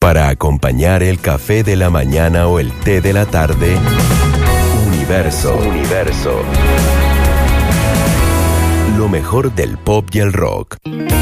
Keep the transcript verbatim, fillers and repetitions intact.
Para acompañar el café de la mañana o el té de la tarde, Universo. Universo. Lo mejor del pop y el rock.